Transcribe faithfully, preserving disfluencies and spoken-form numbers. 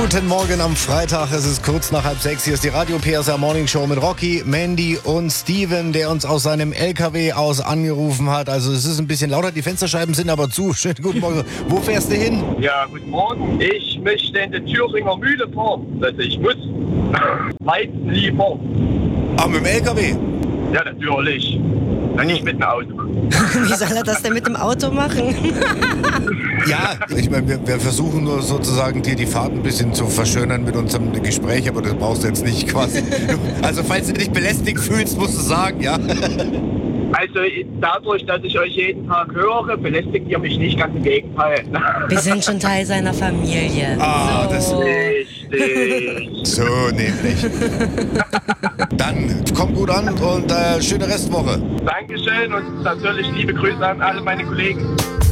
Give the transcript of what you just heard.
Guten Morgen am Freitag, es ist kurz nach halb sechs. Hier ist die Radio P S R Morning Show mit Rocky, Mandy und Steven, der uns aus seinem L K W aus angerufen hat. Also es ist ein bisschen lauter, die Fensterscheiben sind aber zu. Schönen guten Morgen. Wo fährst du hin? Ja, guten Morgen. Ich möchte in die Thüringer Mühle fahren. Also ich muss Weizen liefern. Ah, mit dem L K W? Ja, natürlich. Dann nicht mit dem Auto. Wie soll er das denn mit dem Auto machen? Ja, ich meine, wir, wir versuchen nur sozusagen dir die Fahrt ein bisschen zu verschönern mit unserem Gespräch, aber das brauchst du jetzt nicht quasi. Also falls du dich belästigt fühlst, musst du sagen, ja. Also dadurch, dass ich euch jeden Tag höre, belästigt ihr mich nicht, ganz im Gegenteil. Wir sind schon Teil seiner Familie. Ah, so. das Richtig. So nämlich. Dann komm gut an und äh, schöne Restwoche. Dankeschön und natürlich liebe Grüße an alle meine Kollegen.